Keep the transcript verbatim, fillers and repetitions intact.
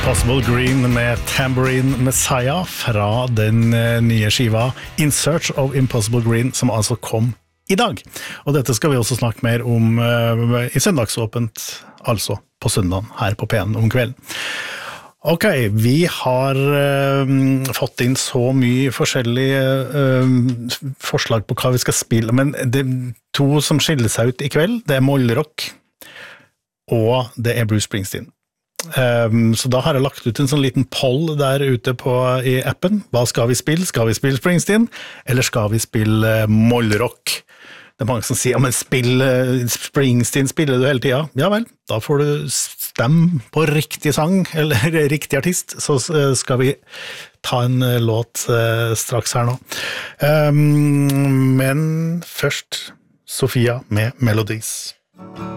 Impossible Green med Tambourine Messiah fra den nye skiva In Search of Impossible Green, som altså kom i dag. Og dette skal vi også snakke mer om uh, i søndagsåpent, altså på søndagen her på P N om kvelden. Ok, vi har uh, fått inn så mye forskjellige uh, forslag på hva vi skal spille, men det er to som skiller seg ut i kveld. Det er mollrock, og det er Bruce Springsteen. Um, så da har jeg lagt ut en sånn liten poll der ute på, i appen. Hva skal vi spille? Skal vi spille Springsteen? Eller skal vi spille uh, mollrock? Det er mange som sier, ja, men spill, uh, Springsteen spiller du hele tiden. Ja vel, da får du stemme på riktig sang, eller riktig artist, så uh, skal vi ta en uh, låt uh, straks her nå. Um, men først Sofia med Melodies.